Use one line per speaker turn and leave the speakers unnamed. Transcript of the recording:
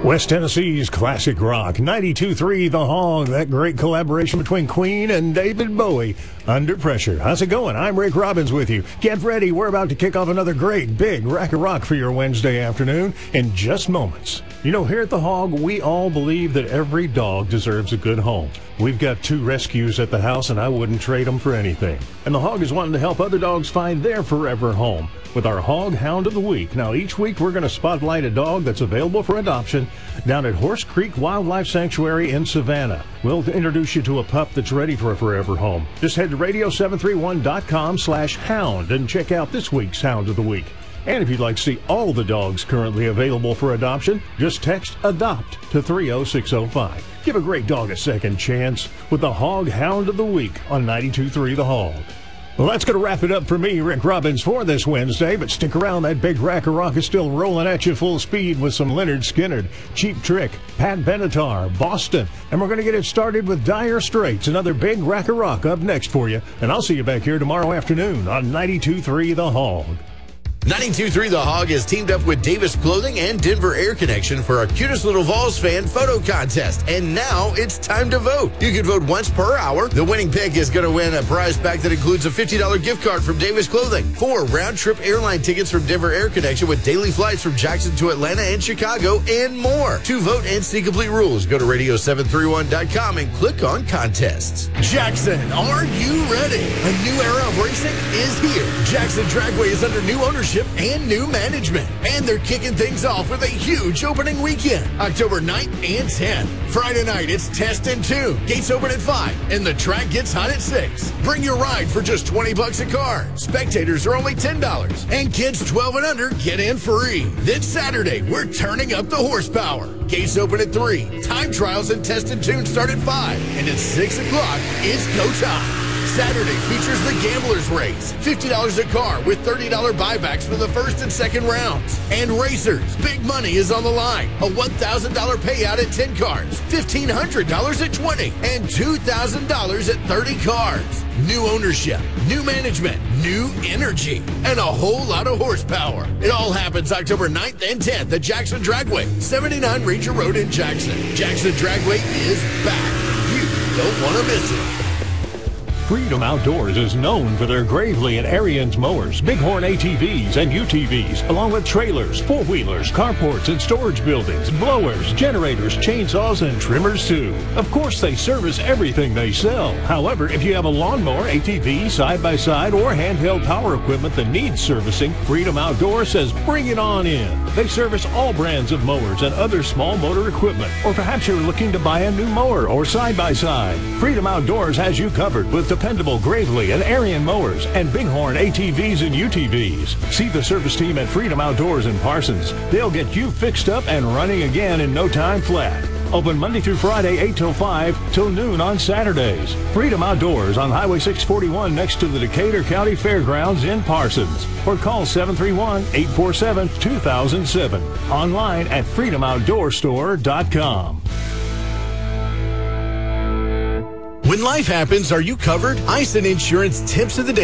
West Tennessee's classic rock, 92.3 The Hog, that great collaboration between Queen and David Bowie, Under Pressure. How's it going? I'm Rick Robbins with you. Get ready. We're about to kick off another great big rack of rock for your Wednesday afternoon in just moments. You know, here at The Hog, we all believe that every dog deserves a good home. We've got 2 rescues at the house, and I wouldn't trade them for anything. And The Hog is wanting to help other dogs find their forever home with our Hog Hound of the Week. Now, each week we're going to spotlight a dog that's available for adoption down at Horse Creek Wildlife Sanctuary in Savannah. We'll introduce you to a pup that's ready for a forever home. Just head to radio731.com/hound and check out this week's Hound of the Week. And if you'd like to see all the dogs currently available for adoption, just text ADOPT to 30605. Give a great dog a second chance with the Hog Hound of the Week on 92.3 The Hog. Well, that's going to wrap it up for me, Rick Robbins, for this Wednesday. But stick around. That big rack of rock is still rolling at you full speed with some Leonard Skinner, Cheap Trick, Pat Benatar, Boston. And we're going to get it started with Dire Straits. Another big rack of rock up next for you. And I'll see you back here tomorrow afternoon on 92.3 The Hog.
92.3 The Hog has teamed up with Davis Clothing and Denver Air Connection for our Cutest Little Vols fan photo contest. And now it's time to vote. You can vote once per hour. The winning pick is going to win a prize pack that includes a $50 gift card from Davis Clothing, 4 round-trip airline tickets from Denver Air Connection with daily flights from Jackson to Atlanta and Chicago, and more. To vote and see complete rules, go to radio731.com and click on contests. Jackson, are you ready? A new era of racing is here. Jackson Dragway is under new ownership and new management. And they're kicking things off with a huge opening weekend, October 9th and 10th. Friday night, it's Test and Tune. Gates open at 5, and the track gets hot at 6. Bring your ride for just $20 a car. Spectators are only $10, and kids 12 and under get in free. Then Saturday, we're turning up the horsepower. Gates open at 3. Time trials and Test and Tune start at 5, and at 6 o'clock, it's go time. Saturday features the Gamblers Race, $50 a car with $30 buybacks for the first and second rounds. And Racers, big money is on the line. A $1,000 payout at 10 cars, $1,500 at 20, and $2,000 at 30 cars. New ownership, new management, new energy, and a whole lot of horsepower. It all happens October 9th and 10th at Jackson Dragway, 79 Ranger Road in Jackson. Jackson Dragway is back. You don't want to miss it.
Freedom Outdoors is known for their Gravely and Ariens mowers, Bighorn ATVs and UTVs, along with trailers, four-wheelers, carports and storage buildings, blowers, generators, chainsaws, and trimmers too. Of course, they service everything they sell. However, if you have a lawnmower, ATV, side-by-side, or handheld power equipment that needs servicing, Freedom Outdoors says bring it on in. They service all brands of mowers and other small motor equipment. Or perhaps you're looking to buy a new mower or side-by-side. Freedom Outdoors has you covered with dependable Gravely and Ariens mowers and Bighorn ATVs and UTVs. See the service team at Freedom Outdoors in Parsons. They'll get you fixed up and running again in no time flat. Open Monday through Friday, 8 till 5, till noon on Saturdays. Freedom Outdoors on Highway 641 next to the Decatur County Fairgrounds in Parsons. Or call 731-847-2007. Online at freedomoutdoorstore.com.
When life happens, are you covered? Ison Insurance tips of the day.